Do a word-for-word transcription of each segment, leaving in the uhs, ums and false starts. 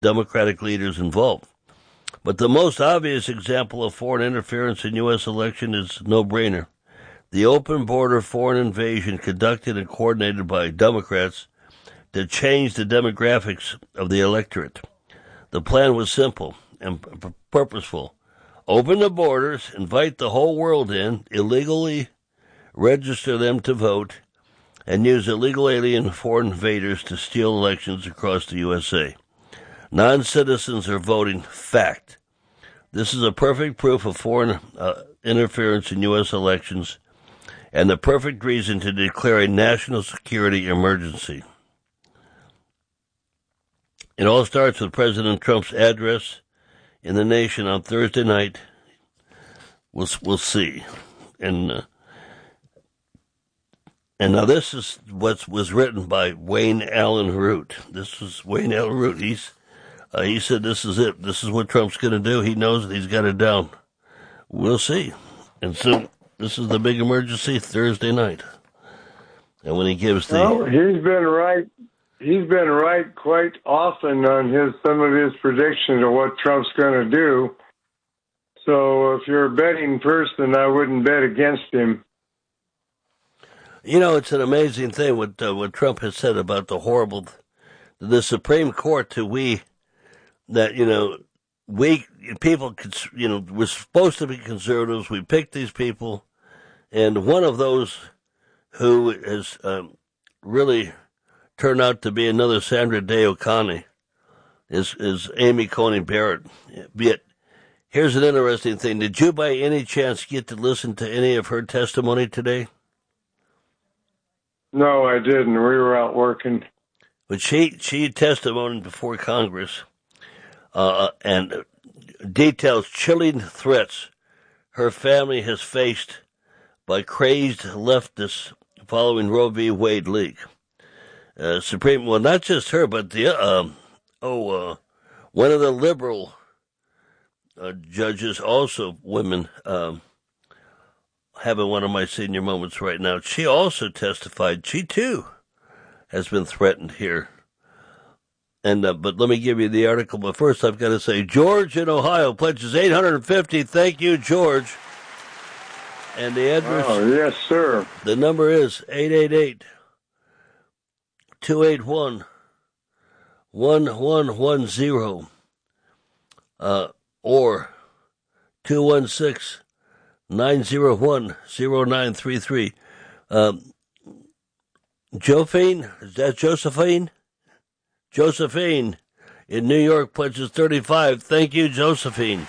Democratic leaders involved. But the most obvious example of foreign interference in U S election is no-brainer. The open border foreign invasion conducted and coordinated by Democrats to change the demographics of the electorate. The plan was simple and p- purposeful. Open the borders, invite the whole world in, illegally register them to vote, and use illegal alien foreign invaders to steal elections across the U S A. Non-citizens are voting. Fact. This is a perfect proof of foreign uh, interference in U S elections and the perfect reason to declare a national security emergency. It all starts with President Trump's address in the nation on Thursday night. We'll, we'll see. And uh, and now this is what was written by Wayne Allen Root. This is Wayne Allen Root. He's Uh, he said this is it. This is what Trump's going to do. He knows that he's got it down. We'll see. And so this is the big emergency Thursday night. And when he gives the... Well, he's been right. He's been right quite often on his some of his predictions of what Trump's going to do. So if you're a betting person, I wouldn't bet against him. You know, it's an amazing thing what, uh, what Trump has said about the horrible... The Supreme Court to we... that, you know, we, people, you know, we're supposed to be conservatives. We picked these people. And one of those who has um, really turned out to be another Sandra Day O'Connor is, is Amy Coney Barrett. Yet, here's an interesting thing. Did you by any chance get to listen to any of her testimony today? No, I didn't. We were out working. But she, she testified before Congress. Uh, and details chilling threats her family has faced by crazed leftists following Roe v. Wade leak. Uh, Supreme, well, not just her, but the um, oh, uh, one of the liberal uh, judges, also women, um, having one of my senior moments right now. She also testified. She too has been threatened here. And uh, but let me give you the article. But first, I've got to say, George in Ohio pledges eight hundred fifty. Thank you, George. And the address. Oh, yes, sir. The number is eight eight eight, two eight one, one one one zero, uh, or two one six, nine zero one, zero nine three three. Um, Josephine, is that Josephine? Josephine in New York pledges thirty-five. Thank you, Josephine.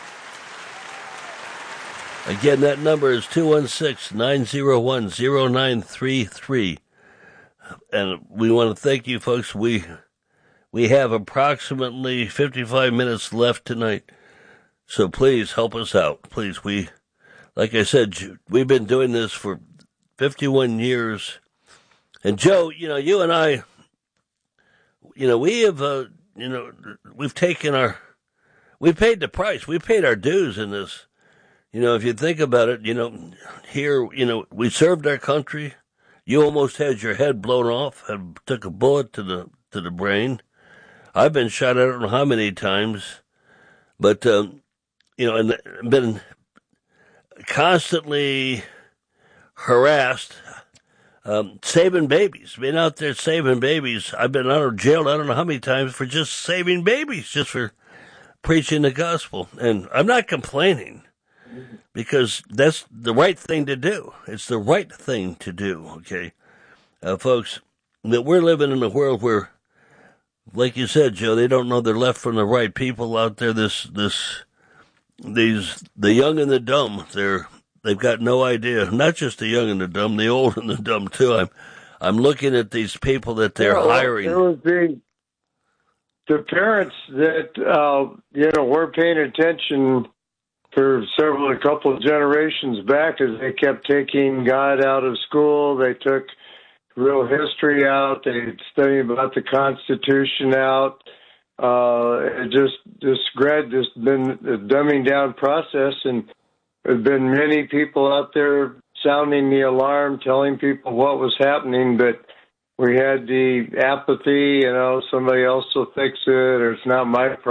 Again, that number is two one six, nine zero one, zero nine three three. And we want to thank you, folks. We we have approximately fifty-five minutes left tonight. So please help us out. Please, we, like I said, we've been doing this for fifty-one years. And Joe, you know, you and I, you know, we have, uh, you know, we've taken our, we paid the price. We paid our dues in this. You know, if you think about it, you know, here, you know, we served our country. You almost had your head blown off, had, took a bullet to the to the brain. I've been shot, I don't know how many times, but, um, you know, and been constantly harassed. Um, saving babies, been out there saving babies. I've been out of jail, I don't know how many times, for just saving babies, just for preaching the gospel. And I'm not complaining, because that's the right thing to do. It's the right thing to do, okay? Uh, folks, that we're living in a world where, like you said, Joe, they don't know their left from the right. People out there, this, this, these, the young and the dumb, they're, They've got no idea. Not just the young and the dumb, the old and the dumb too. I'm, I'm looking at these people that they're well, hiring. It was the the parents that uh, you know were paying attention for several, a couple of generations back, as they kept taking God out of school. They took real history out. They studied about the Constitution out. Uh, it just this grad this been a dumbing down process. And there have been many people out there sounding the alarm, telling people what was happening, but we had the apathy, you know, somebody else will fix it, or it's not my problem.